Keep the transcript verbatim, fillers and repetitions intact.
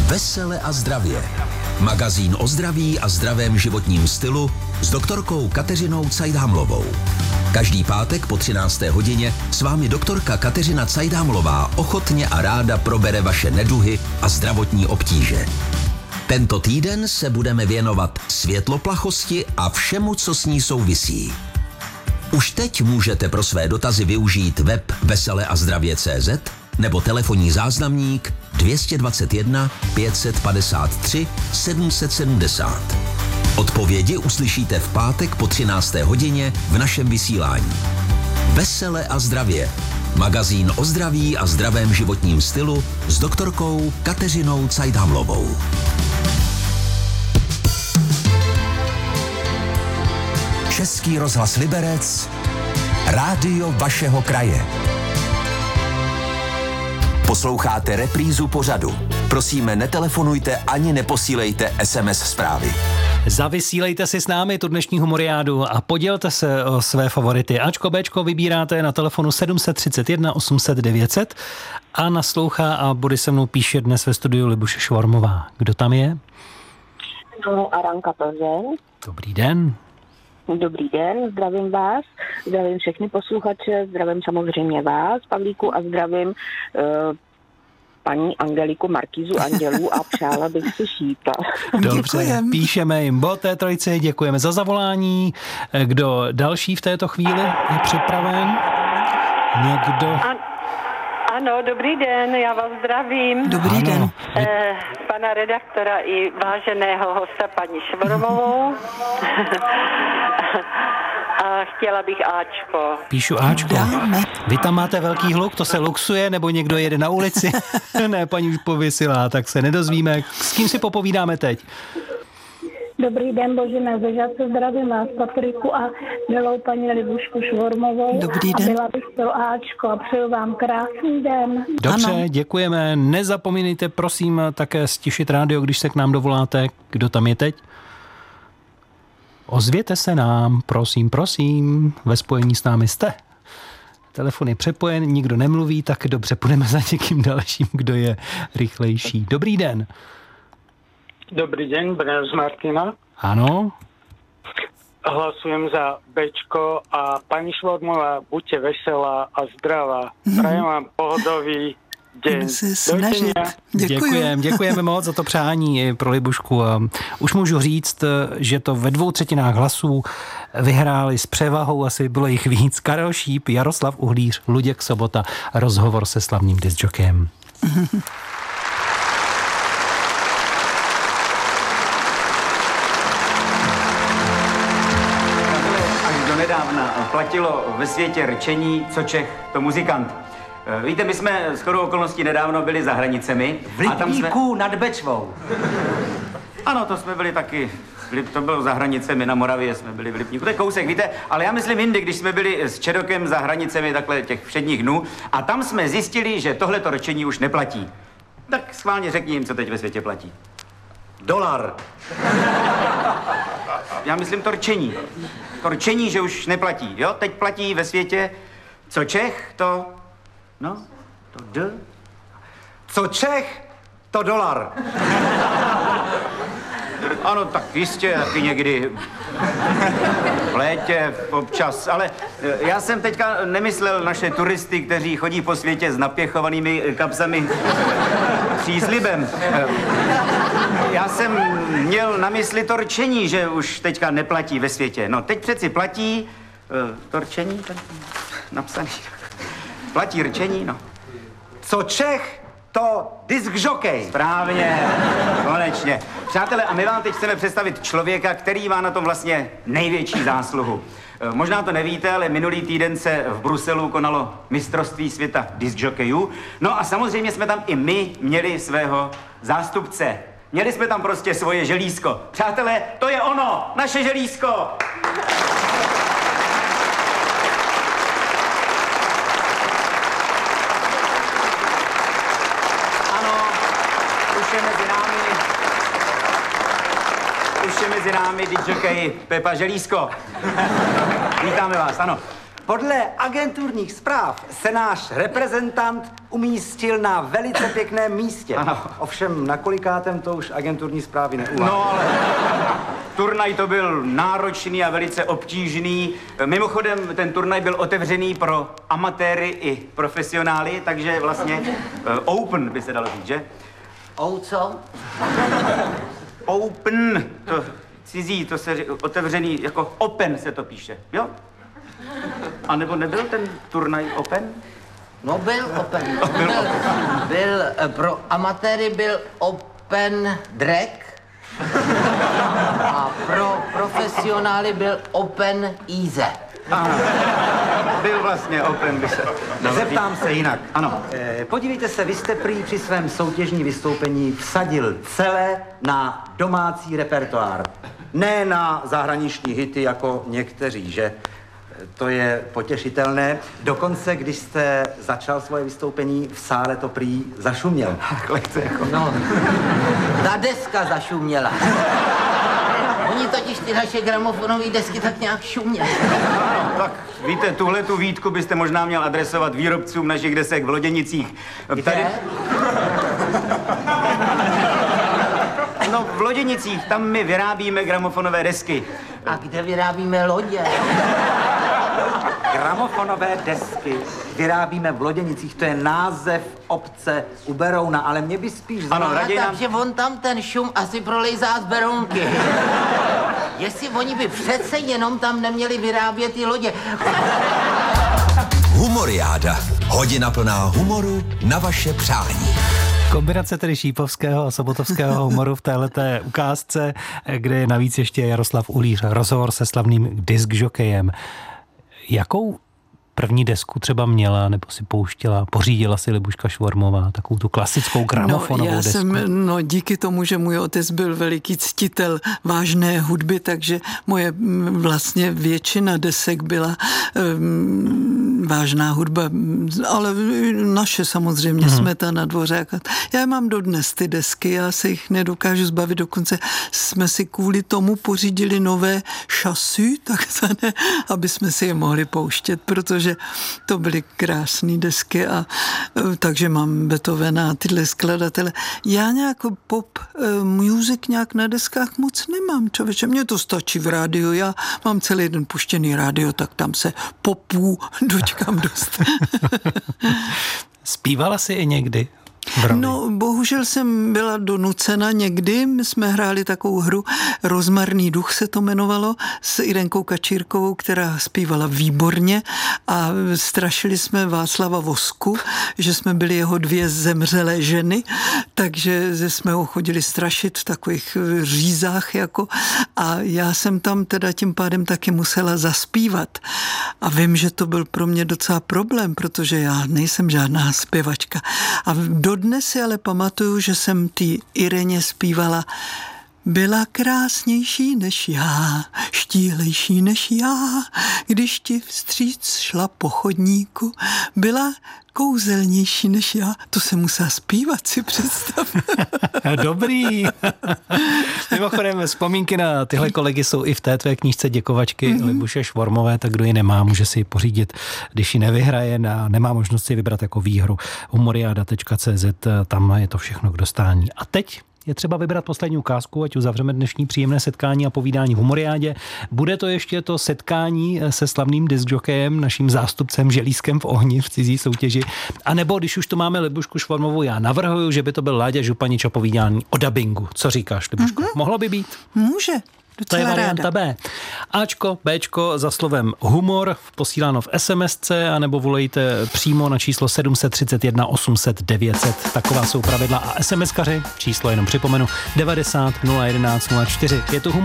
Vesele a zdravě. Magazín o zdraví a zdravém životním stylu s doktorkou Kateřinou Cajdámlovou. Každý pátek po třinácté hodině s vámi doktorka Kateřina Cajdámlová ochotně a ráda probere vaše neduhy a zdravotní obtíže. Tento týden se budeme věnovat světloplachosti a všemu, co s ní souvisí. Už teď můžete pro své dotazy využít web vesele a zdravě tečka cé zet nebo telefonní záznamník dvě stě dvacet jedna pět set padesát tři sedm set sedmdesát. Odpovědi uslyšíte v pátek po třinácté hodině v našem vysílání. Vesele a zdravě. Magazín o zdraví a zdravém životním stylu s doktorkou Kateřinou Cajdámlovou. Český rozhlas Liberec, rádio vašeho kraje. Posloucháte reprízu pořadu. Prosíme, netelefonujte ani neposílejte es em es zprávy. Zavysílejte si s námi tu dnešní humoriádu a podělte se o své favority. Ačko, Bčko vybíráte na telefonu sedm set třicet jedna osm set devět set a naslouchá a body se mnou píše dnes ve studiu Libuše Švormová. Kdo tam je? No, Aranka Plzeň. Dobrý den. Dobrý den, zdravím vás, zdravím všechny posluchače, zdravím samozřejmě vás, Pavlíku, a zdravím uh, paní Angeliku Markízu Andělů a přála bych si šípa. Dobře, Děkujem. Píšeme jim bod té trojice, děkujeme za zavolání. Kdo další v této chvíli je připraven? Někdo? An- ano, dobrý den, já vás zdravím. Dobrý Ano. den. Eh, pana redaktora i váženého hosta paní Švormovou. A chtěla bych Ačko. Píšu Ačko. Dáme. Vy tam máte velký hluk, to se luxuje, nebo někdo jede na ulici? Ne, paní už pověsila, tak se nedozvíme. S kým si popovídáme teď? Dobrý den, Božena, ze zdravím vás, Patriku, a milou paní Libušku Švormovou. Dobrý A den. byla bych pro Ačko a přeju vám krásný den. Dobře, Ano. děkujeme. Nezapomínejte, prosím, také stišit rádio, když se k nám dovoláte. Kdo tam je teď? Ozvěte se nám, prosím, prosím. Ve spojení s námi jste. Telefon je přepojen, nikdo nemluví, tak dobře, půjdeme za někým dalším, kdo je rychlejší. Dobrý den. Dobrý deň, Brňa z Martina. Ano, Hlasujem za Bčko a pani Švormová, buďte veselá a zdravá. Prajem vám pohodový deň. Budeme se snažit. Dovidenia. Děkuji. děkujeme, děkujeme moc za to přání pro Libušku. A už můžu říct, že to ve dvou třetinách hlasů vyhráli s převahou, asi bylo jich víc. Karel Šíp, Jaroslav Uhlíř, Luděk Sobota, rozhovor se slavným discjockeyem. Až donedávna platilo ve světě rčení, co Čech, to muzikant. Víte, my jsme shodou okolností nedávno byli za hranicemi. V a tam jsme... Lipníku nad Bečvou. Ano, to jsme byli taky. To bylo za hranicemi, na Moravě jsme byli v Lipníku. To je kousek, víte, ale já myslím jindy, když jsme byli s Čedokem za hranicemi takhle těch všedních dnů a tam jsme zjistili, že tohleto rčení už neplatí. Tak schválně řekni jim, co teď ve světě platí. Dolar. Já myslím to rčení. To rčení, že už neplatí, jo? Teď platí ve světě, co Čech, to... No, to D. Co Čech, to dolar. Ano, tak jistě, taky někdy v létě občas, ale já jsem teďka nemyslel naše turisty, kteří chodí po světě s napěchovanými kapsami příslibem. Já jsem měl na mysli to rčení, že už teďka neplatí ve světě. No, teď přeci platí to rčení, tady napsaný. Platí rčení, no. Co Čech, to disk jockey. Správně, konečně. Přátelé, a my vám teď chceme představit člověka, který má na tom vlastně největší zásluhu. Možná to nevíte, ale minulý týden se v Bruselu konalo mistrovství světa diskjokejů. No a samozřejmě jsme tam i my měli svého zástupce. Měli jsme tam prostě svoje želízko. Přátelé, to je ono, naše želízko. Už je mezi námi discjokej Pepa Želízko. Vítáme vás, ano. Podle agenturních zpráv se náš reprezentant umístil na velice pěkném místě. Ano. Ovšem na kolikátem to už agenturní zprávy neuvádí. No ale turnaj to byl náročný a velice obtížný. Mimochodem, ten turnaj byl otevřený pro amatéry i profesionály, takže vlastně uh, open by se dalo říct, že? O co? Open, to cizí, to se ři- otevřený, jako open se to píše, jo? A nebo nebyl ten turnaj open? No byl open. Byl, byl eh, pro amatéry byl open drag a pro profesionály byl open easy. Ano, byl vlastně open, by se dalo říct. Zeptám se jinak. Ano. Eh, podívejte se, vy jste prý při svém soutěžní vystoupení vsadil celé na domácí repertoár. Ne na zahraniční hity jako někteří, že? To je potěšitelné. Dokonce, když jste začal svoje vystoupení, v sále to prý zašuměl. Lehce jako. No, ta deska zašuměla. Oni totiž ty naše gramofonové desky tak nějak šuměly. Tak víte, tuhle tu výtku byste možná měl adresovat výrobcům našich desek v Loděnicích. Kde? No, v Loděnicích, tam my vyrábíme gramofonové desky. A kde vyrábíme lodě? Gramofonové desky vyrábíme v Loděnicích, to je název obce u Berouna, ale mě by spíš Ano, zajímalo... raději nám- Takže on tam ten šum asi prolejzá z Berounky. Jestli oni by přece jenom tam neměli vyrábět ty lodě. Humoriáda. Hodina plná humoru na vaše přání. Kombinace tedy šípovského a sobotovského humoru v téhleté ukázce, kde je navíc ještě Jaroslav Ulíř, rozhovor se slavným diskžokejem. Jakou první desku třeba měla, nebo si pouštěla, pořídila si Libuška Švormová, takovou tu klasickou gramofonovou no, já desku? Jsem, no díky tomu, že můj otec byl veliký ctitel vážné hudby, takže moje vlastně většina desek byla um, vážná hudba, ale naše samozřejmě, hmm. Smetana, Dvořák. Já mám dodnes ty desky, já se jich nedokážu zbavit, dokonce jsme si kvůli tomu pořídili nové šasy, takzvané, aby jsme si je mohli pouštět, protože to byly krásné desky a takže mám Beethovena a tyhle skladatele. Já nějak pop music nějak na deskách moc nemám, člověče. Mně to stačí v rádiu, já mám celý den puštěný rádio, tak tam se popů dočkám dost. Zpívala jsi i někdy? No, bohužel jsem byla donucena někdy, my jsme hráli takovou hru, Rozmarný duch se to jmenovalo, s Irenkou Kačírkovou, která zpívala výborně a strašili jsme Václava Vosku, že jsme byli jeho dvě zemřelé ženy, takže jsme ho chodili strašit v takových řízách jako a já jsem tam teda tím pádem taky musela zaspívat a vím, že to byl pro mě docela problém, protože já nejsem žádná zpěvačka a do dnes si ale pamatuju, že jsem tý Ireně zpívala byla krásnější než já, štíhlejší než já, když ti vstříc šla po chodníku, byla kouzelnější než já. To se musela zpívat, si představ. Dobrý. Mimochodem, vzpomínky na tyhle kolegy jsou i v té tvé knížce Děkovačky mm-hmm. Libuše Švormové, tak kdo ji nemá, může si ji pořídit, když ji nevyhraje a nemá možnost si vybrat jako výhru. humoriada tečka cé zet, tam je to všechno k dostání. A teď je třeba vybrat poslední ukázku, ať uzavřeme dnešní příjemné setkání a povídání v Humoriádě. Bude to ještě to setkání se slavným diskjokejem, naším zástupcem Želízkem v ohni v cizí soutěži. A nebo když už to máme Libušku Švormovou, já navrhuju, že by to byl Láďa Županič a povídání o dabingu. Co říkáš, Libuško? Mm-hmm. Mohlo by být? Může. To je varianta ráda. B. Ačko, Bčko za slovem humor posíláno v SMSce anebo volejte přímo na číslo sedm set třicet jedna osm set devět set. Taková jsou pravidla a SMSkaři, číslo jenom připomenu, devadesát nula jedenáct nula čtyři. Je tu humor.